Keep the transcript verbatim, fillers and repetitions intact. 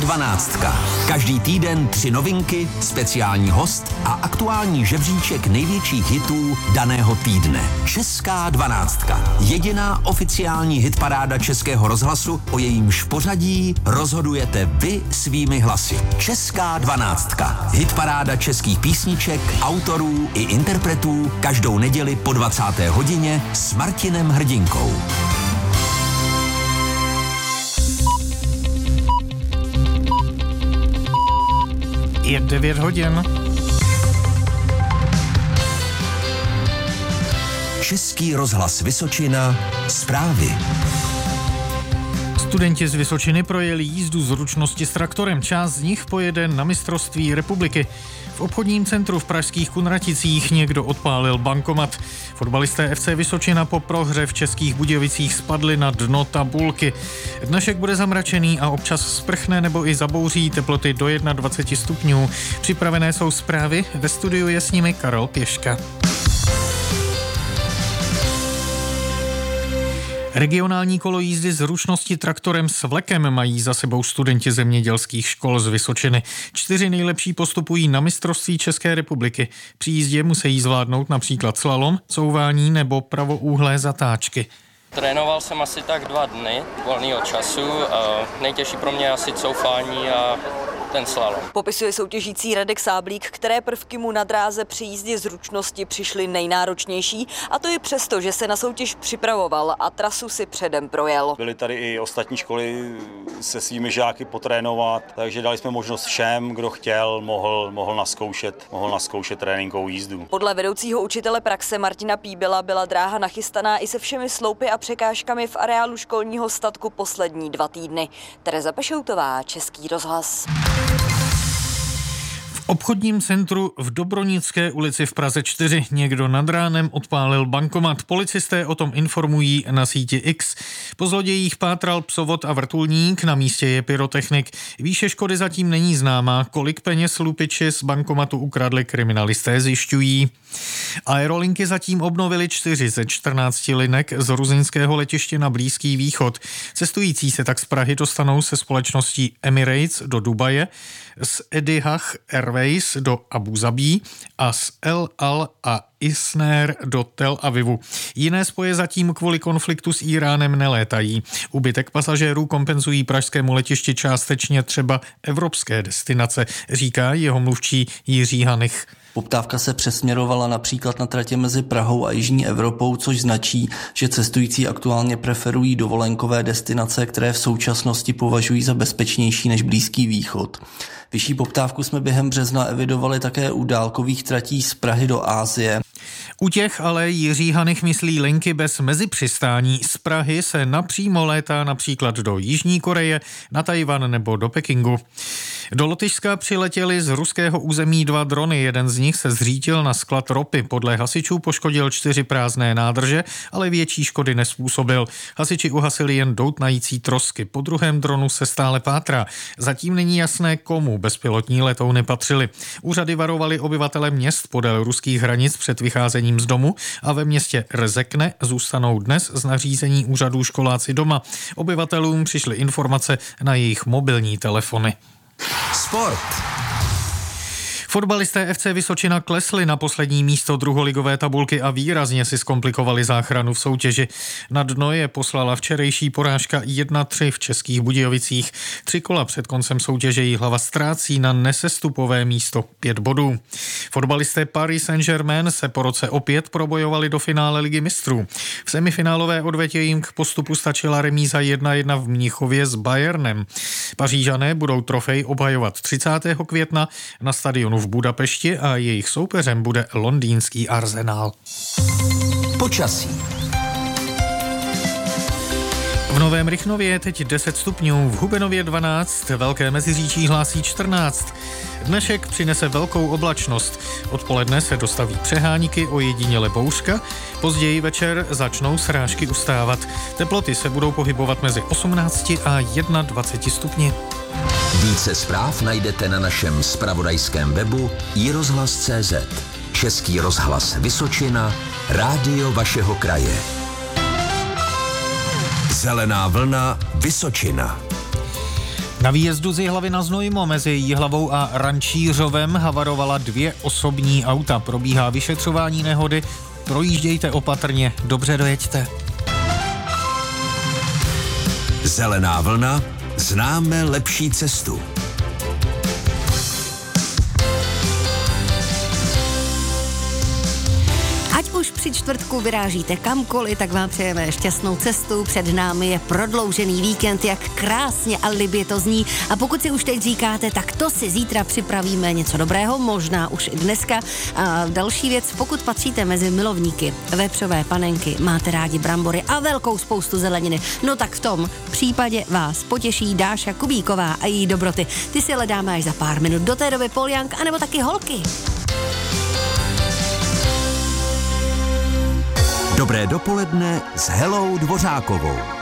dvanáctka. Každý týden tři novinky, speciální host a aktuální žebříček největších hitů daného týdne. Česká dvanáctka. Jediná oficiální hitparáda Českého rozhlasu, o jejímž pořadí rozhodujete vy svými hlasy. Česká dvanáctka. Hitparáda českých písniček, autorů i interpretů každou neděli po dvacáté hodině s Martinem Hrdinkou. Je devět hodin. Český rozhlas Vysočina. Zprávy. Studenti z Vysočiny projeli jízdu zručnosti s traktorem. Část z nich pojede na mistrovství republiky. V obchodním centru v pražských Kunraticích někdo odpálil bankomat. Fotbalisté F C Vysočina po prohře v Českých Budějovicích spadli na dno tabulky. Dnešek bude zamračený a občas sprchne nebo i zabouří, teploty do dvacet jedna stupňů. Připravené jsou zprávy, ve studiu je s nimi Karel Pěška. Regionální kolojízdy zručnosti traktorem s vlekem mají za sebou studenti zemědělských škol z Vysočiny. Čtyři nejlepší postupují na mistrovství České republiky. Při jízdě musí zvládnout například slalom, couvání nebo pravoúhlé zatáčky. Trénoval jsem asi tak dva dny volného času. Nejtěžší pro mě je asi coufání a ten slalom. Popisuje soutěžící Radek Sáblík, které prvky mu na dráze při jízdě zručnosti přišly nejnáročnější, a to je přesto, že se na soutěž připravoval a trasu si předem projel. Byly tady i ostatní školy se svými žáky potrénovat, takže dali jsme možnost všem, kdo chtěl, mohl, mohl naskoušet, mohl naskoušet tréninkovou jízdu. Podle vedoucího učitele praxe Martina Píbila byla dráha nachystaná i se všemi sloupy a překážkami v areálu školního statku poslední dva týdny. Tereza Pešoutová, Český rozhlas. V obchodním centru v Dobronické ulici v Praze čtyři někdo nad ránem odpálil bankomat. Policisté o tom informují na síti X. Po zlodějích pátral psovod a vrtulník, na místě je pyrotechnik. Výše škody zatím není známá, kolik peněz lupiči z bankomatu ukradli, kriminalisté zjišťují. Aerolinky zatím obnovili čtyři ze čtrnácti linek z ruzinského letiště na Blízký východ. Cestující se tak z Prahy dostanou se společností Emirates do Dubaje, z Etihad Airways do Abu Zabí a z El Al a Isner do Tel Avivu. Jiné spoje zatím kvůli konfliktu s Íránem nelétají. Úbytek pasažérů kompenzují pražskému letišti částečně třeba evropské destinace, říká jeho mluvčí Jiří Hanich. Poptávka se přesměrovala například na tratě mezi Prahou a Jižní Evropou, což značí, že cestující aktuálně preferují dovolenkové destinace, které v současnosti považují za bezpečnější než Blízký východ. Vyšší poptávku jsme během března evidovali také u dálkových tratí z Prahy do Asie. U těch ale Jiří Hanich myslí linky bez mezipřistání. Z Prahy se napřímo létá například do Jižní Koreje, na Tajvan nebo do Pekingu. Do Lotyšska přiletěli z ruského území dva drony. Jeden z nich se zřítil na sklad ropy. Podle hasičů poškodil čtyři prázdné nádrže, ale větší škody nezpůsobil. Hasiči uhasili jen doutnající trosky. Po druhém dronu se stále pátrá. Zatím není jasné, komu bezpilotní letouny patřily. Úřady varovaly obyvatele měst podél ruských hranic před vycházením z domu a ve městě Rzekne zůstanou dnes z nařízení úřadů školáci doma. Obyvatelům přišly informace na jejich mobilní telefony. Sport. Fotbalisté F C Vysočina klesli na poslední místo druholigové tabulky a výrazně si zkomplikovali záchranu v soutěži. Na dno je poslala včerejší porážka jedna tři v Českých Budějovicích. Tři kola před koncem soutěže Jihlava ztrácí na nesestupové místo pět bodů. Fotbalisté Paris Saint-Germain se po roce opět probojovali do finále Ligy mistrů. V semifinálové odvetě jim k postupu stačila remíza jedna jedna v Mnichově s Bayernem. Pařížané budou trofej obhajovat třicátého května na stadionu v Budapešti a jejich soupeřem bude londýnský Arsenal. Počasí. V Novém Rychnově je teď deset stupňů, v Hubenově dvanáct, Velké Meziříčí hlásí čtrnáct. Dnešek přinese velkou oblačnost. Odpoledne se dostaví přeháníky, ojediněle bouřka, později večer začnou srážky ustávat. Teploty se budou pohybovat mezi osmnácti a dvaceti jedním stupni. Více zpráv najdete na našem zpravodajském webu i rozhlas tečka cé zet. Český rozhlas Vysočina, rádio vašeho kraje. Zelená vlna Vysočina. Na výjezdu z Jihlavy na Znojmo mezi Jihlavou a Rančířovem havarovala dvě osobní auta. Probíhá vyšetřování nehody. Projíždějte opatrně, dobře dojeďte. Zelená vlna, známe lepší cestu. Ať už při čtvrtku vyrážíte kamkoliv, tak vám přejeme šťastnou cestu. Před námi je prodloužený víkend, jak krásně a libě to zní. A pokud si už teď říkáte, tak to si zítra připravíme něco dobrého, možná už i dneska. A další věc, pokud patříte mezi milovníky vepřové panenky, máte rádi brambory a velkou spoustu zeleniny, no tak v tom případě vás potěší Dáša Kubíková a její dobroty. Ty si ale dáme až za pár minut. Do té doby Paul Young, anebo taky holky. Dobré dopoledne s Helou Dvořákovou.